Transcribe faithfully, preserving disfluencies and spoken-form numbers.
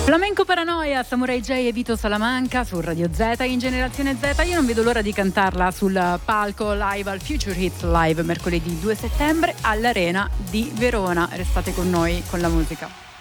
Flamenco Paranoia, Samurai J e Vito Salamanca su Radio Z in Generazione Z. Io non vedo l'ora di cantarla sul palco live al Future Hits Live mercoledì due settembre all'Arena di Verona. Restate con noi con la musica.